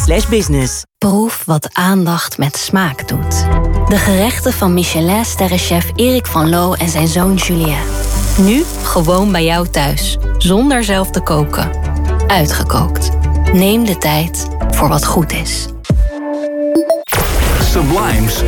www.michelin.nl/business. Proef wat aandacht met smaak doet. De gerechten van Michelin-sterrenchef Erik van Loo en zijn zoon Julien. Nu gewoon bij jou thuis, zonder zelf te koken. Uitgekookt. Neem de tijd voor wat goed is. Sublime's